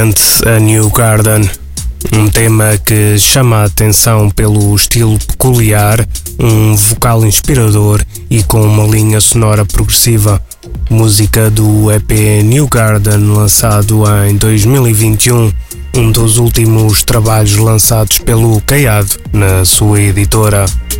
exatamente a New Garden. Um tema que chama a atenção pelo estilo peculiar, um vocal inspirador e com uma linha sonora progressiva. Música do EP New Garden, lançado em 2021, um dos últimos trabalhos lançados pelo Caiado na sua editora.